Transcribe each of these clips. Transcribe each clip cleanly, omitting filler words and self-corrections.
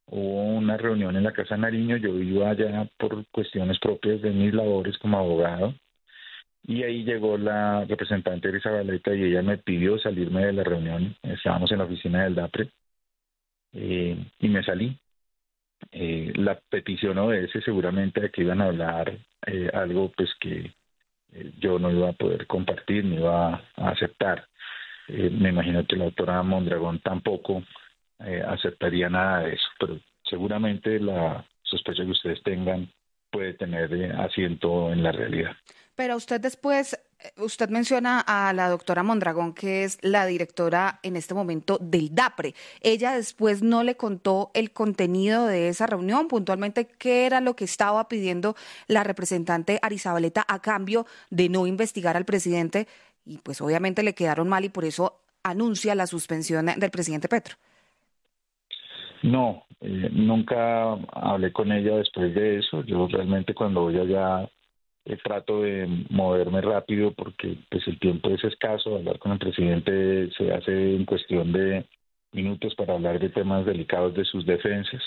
hubo una reunión en la Casa Nariño, yo iba allá por cuestiones propias de mis labores como abogado, y ahí llegó la representante de Zabaleta y ella me pidió salirme de la reunión. Estábamos en la oficina del DAPRE, y me salí. La petición obedece seguramente a que iban a hablar algo pues que yo no iba a poder compartir, ni iba a aceptar. Me imagino que la doctora Mondragón tampoco aceptaría nada de eso, pero seguramente la sospecha que ustedes tengan puede tener asiento en la realidad. Pero usted después, usted menciona a la doctora Mondragón, que es la directora en este momento del DAPRE. Ella después no le contó el contenido de esa reunión, puntualmente qué era lo que estaba pidiendo la representante Arizabaleta a cambio de no investigar al presidente, y pues obviamente le quedaron mal y por eso anuncia la suspensión del presidente Petro. No, nunca hablé con ella después de eso. Yo realmente cuando voy allá trato de moverme rápido porque pues el tiempo es escaso. Hablar con el presidente se hace en cuestión de minutos para hablar de temas delicados de sus defensas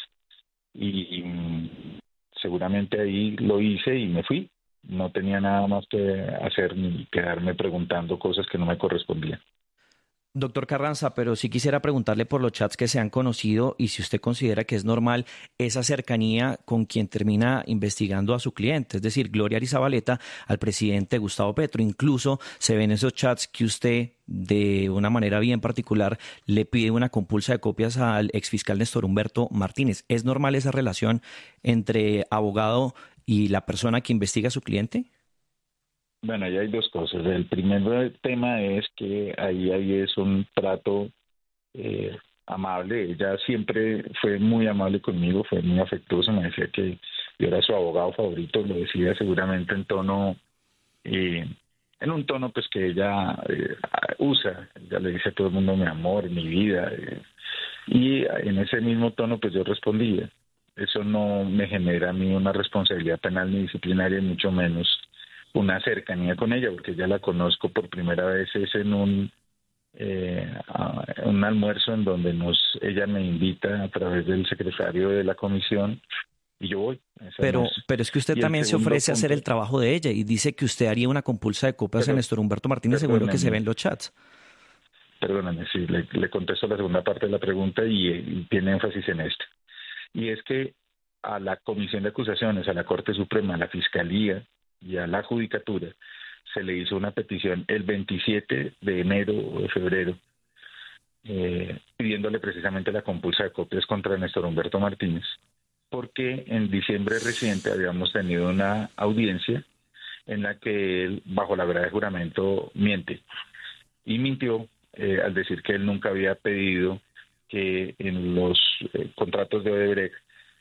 y seguramente ahí lo hice y me fui. No tenía nada más que hacer ni quedarme preguntando cosas que no me correspondían. Doctor Carranza, pero sí quisiera preguntarle por los chats que se han conocido y si usted considera que es normal esa cercanía con quien termina investigando a su cliente, es decir, Gloria Arizabaleta al presidente Gustavo Petro. Incluso se ven esos chats que usted, de una manera bien particular, le pide una compulsa de copias al exfiscal Néstor Humberto Martínez. ¿Es normal esa relación entre abogado y la persona que investiga a su cliente? Bueno, ahí hay dos cosas. El primer tema es que ahí es un trato amable. Ella siempre fue muy amable conmigo, fue muy afectuosa, me decía que yo era su abogado favorito, lo decía seguramente eh, en un tono pues que ella usa. Ella le dice a todo el mundo mi amor, mi vida, y en ese mismo tono pues yo respondía. Eso no me genera a mí una responsabilidad penal ni disciplinaria, mucho menos una cercanía con ella, porque ya la conozco por primera vez es en un almuerzo en donde ella me invita a través del secretario de la comisión y yo voy a ese almuerzo. Pero es que usted Y el también se segundo ofrece a hacer punto, el trabajo de ella y dice que usted haría una compulsa de copias a pero Néstor Humberto Martínez, según lo que se ve perdónenme, en los chats. perdónenme, sí, le contesto la segunda parte de la pregunta y tiene énfasis en esto. Y es que a la Comisión de Acusaciones, a la Corte Suprema, a la Fiscalía y a la Judicatura se le hizo una petición el 27 de enero o de febrero pidiéndole precisamente la compulsa de copias contra Néstor Humberto Martínez, porque en diciembre reciente habíamos tenido una audiencia en la que él, bajo la verdad de juramento, miente. Y mintió al decir que él nunca había pedido que en los contratos de Odebrecht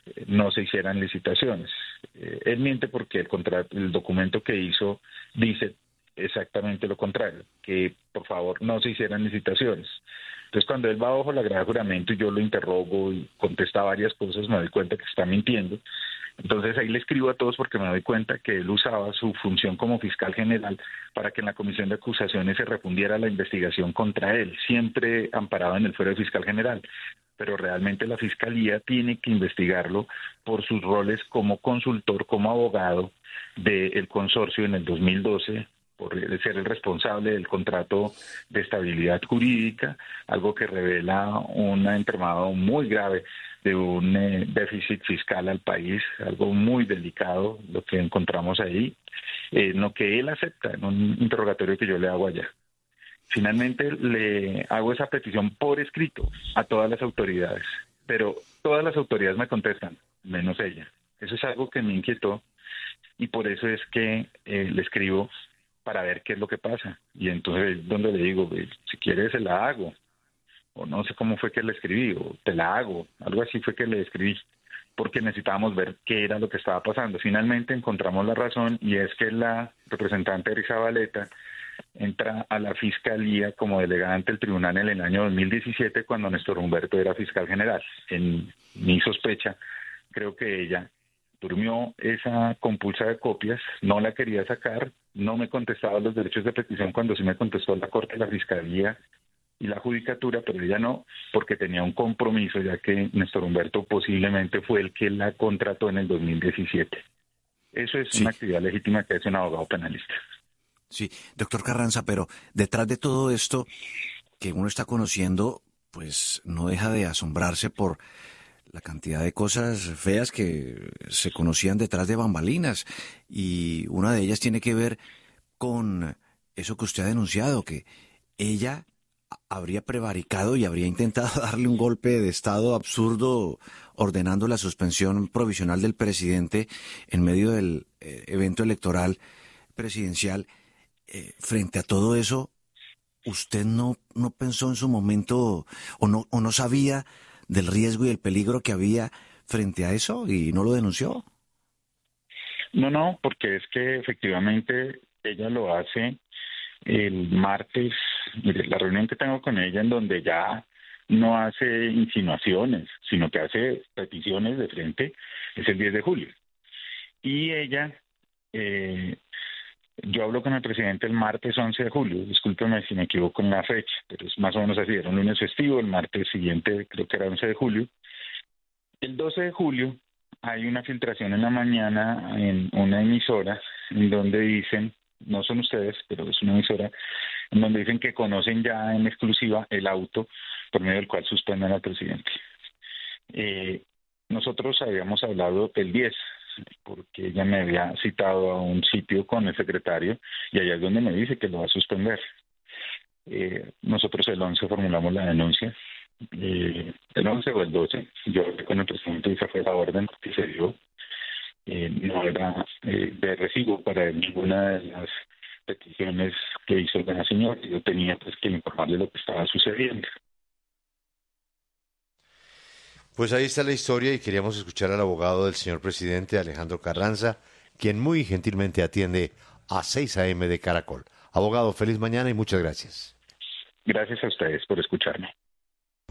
no se hicieran licitaciones. Él miente porque el documento que hizo dice exactamente lo contrario, que por favor no se hicieran licitaciones. Entonces cuando él va bajo la grada de juramento y yo lo interrogo y contesta varias cosas, me doy cuenta que está mintiendo. Entonces ahí le escribo a todos porque me doy cuenta que él usaba su función como fiscal general para que en la comisión de acusaciones se refundiera la investigación contra él, siempre amparado en el fuero de fiscal general. Pero realmente la fiscalía tiene que investigarlo por sus roles como consultor, como abogado del consorcio en el 2012, por ser el responsable del contrato de estabilidad jurídica, algo que revela un entramado muy grave de un déficit fiscal al país, algo muy delicado lo que encontramos ahí, lo que él acepta en un interrogatorio que yo le hago allá. Finalmente le hago esa petición por escrito a todas las autoridades, pero todas las autoridades me contestan, menos ella. Eso es algo que me inquietó y por eso es que le escribo para ver qué es lo que pasa. Y entonces donde le digo, si quieres se la hago, o no sé cómo fue que le escribí, o te la hago, algo así fue que le escribí, porque necesitábamos ver qué era lo que estaba pasando. Finalmente encontramos la razón y es que la representante Arizabaleta entra a la fiscalía como delegada ante el tribunal en el año 2017 cuando Néstor Humberto era fiscal general. En mi sospecha, creo que ella durmió esa compulsa de copias, no la quería sacar, no me contestaba los derechos de petición cuando sí me contestó la Corte, la Fiscalía y la judicatura, pero ella no, porque tenía un compromiso, ya que Néstor Humberto posiblemente fue el que la contrató en el 2017. Eso es una actividad legítima que hace un abogado penalista. Sí, doctor Carranza, pero detrás de todo esto que uno está conociendo, pues no deja de asombrarse por la cantidad de cosas feas que se conocían detrás de bambalinas. Y una de ellas tiene que ver con eso que usted ha denunciado, que ella habría prevaricado y habría intentado darle un golpe de estado absurdo ordenando la suspensión provisional del presidente en medio del evento electoral presidencial. Frente a todo eso, ¿usted no pensó en su momento o no sabía del riesgo y el peligro que había frente a eso y no lo denunció? No, porque es que efectivamente ella lo hace el martes. Mire, la reunión que tengo con ella, en donde ya no hace insinuaciones, sino que hace peticiones de frente, es el 10 de julio. Y ella, yo hablo con el presidente el martes 11 de julio, discúlpeme si me equivoco en la fecha, pero es más o menos así, era un lunes festivo, el martes siguiente creo que era 11 de julio. El 12 de julio hay una filtración en la mañana en una emisora en donde dicen, no son ustedes, pero es una emisora, en donde dicen que conocen ya en exclusiva el auto por medio del cual suspenden al presidente. Nosotros habíamos hablado el 10, porque ella me había citado a un sitio con el secretario y allá es donde me dice que lo va a suspender. Nosotros el 11 formulamos la denuncia, el 11 o el 12, yo hablé con el presidente y esa fue la orden que se dio. No era de recibo para ninguna de las peticiones que hizo la señora. Yo tenía pues que informarle lo que estaba sucediendo. Pues ahí está la historia y queríamos escuchar al abogado del señor presidente, Alejandro Carranza, quien muy gentilmente atiende a 6 a.m. de Caracol. Abogado, feliz mañana y muchas gracias. Gracias a ustedes por escucharme.